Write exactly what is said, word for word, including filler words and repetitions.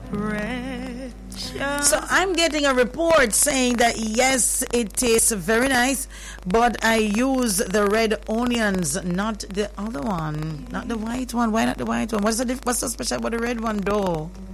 So I'm getting a report saying that yes, it tastes very nice, but I use the red onions, not the other one, not the white one. Why not the white one? What's the diff- what's so special about the red one, though?